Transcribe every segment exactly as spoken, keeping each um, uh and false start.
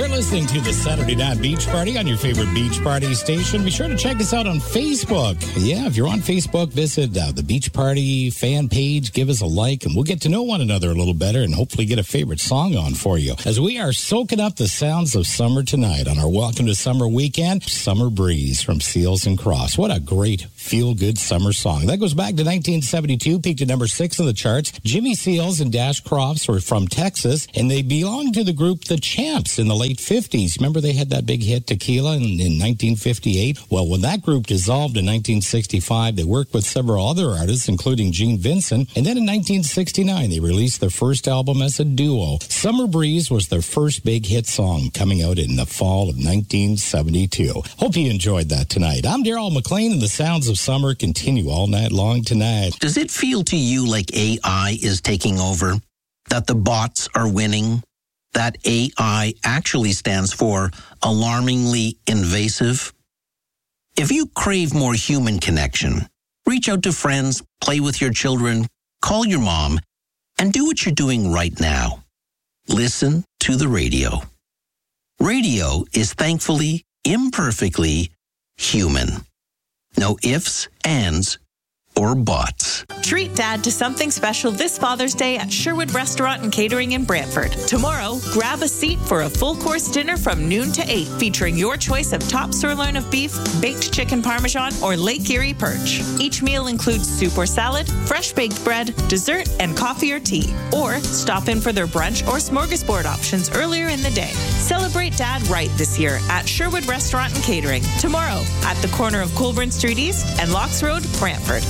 listening to the Saturday Night Beach Party on your favorite beach party station. Be sure to check us out on Facebook. Yeah, if you're on Facebook, visit uh, the Beach Party fan page. Give us a like, and we'll get to know one another a little better and hopefully get a favorite song on for you. As we are soaking up the sounds of summer tonight on our Welcome to Summer weekend, Summer Breeze from Seals and Crofts. What a great feel-good summer song. That goes back to nineteen seventy-two, peaked at number six in the charts. Jimmy Seals and Dash Crofts were from Texas, and they belonged to the group The Champs in the late fifties. Remember they had that big hit, Tequila, in, in nineteen fifty-eight? Well, when that group dissolved in nineteen sixty-five, they worked with several other artists, including Gene Vincent. And then in nineteen sixty-nine, they released their first album as a duo. Summer Breeze was their first big hit song, coming out in the fall of nineteen seventy-two. Hope you enjoyed that tonight. I'm Daryl McLean, and the sounds of summer continue all night long tonight. Does it feel to you like A I is taking over? That the bots are winning? That A I actually stands for alarmingly invasive? If you crave more human connection, reach out to friends, play with your children, call your mom, and do what you're doing right now. Listen to the radio. Radio is thankfully, imperfectly human. No ifs, ands, or buts. Treat Dad to something special this Father's Day at Sherwood Restaurant and Catering in Brantford. Tomorrow, grab a seat for a full-course dinner from noon to eight, featuring your choice of top sirloin of beef, baked chicken parmesan, or Lake Erie perch. Each meal includes soup or salad, fresh baked bread, dessert, and coffee or tea. Or stop in for their brunch or smorgasbord options earlier in the day. Celebrate Dad right this year at Sherwood Restaurant and Catering. Tomorrow, at the corner of Colburn Street East and Locks Road, Brantford.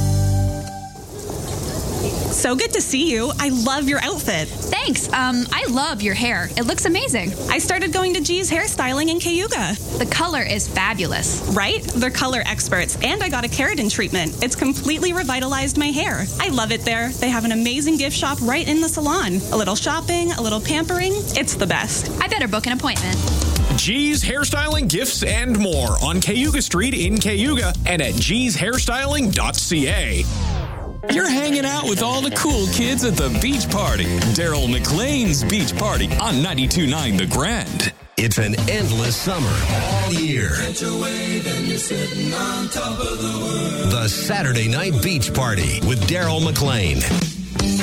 So good to see you. I love your outfit. Thanks. Um, I love your hair. It looks amazing. I started going to G's Hairstyling in Cayuga. The color is fabulous. Right? They're color experts, and I got a keratin treatment. It's completely revitalized my hair. I love it there. They have an amazing gift shop right in the salon. A little shopping, a little pampering. It's the best. I better book an appointment. G's Hairstyling, Gifts, and more on Cayuga Street in Cayuga and at gees hairstyling dot c a. You're hanging out with all the cool kids at the Beach Party. Daryl McLean's Beach Party on ninety-two point nine The Grand. It's an endless summer all year. Catch a wave and you're sitting on top of the world. The Saturday Night Beach Party with Daryl McLean.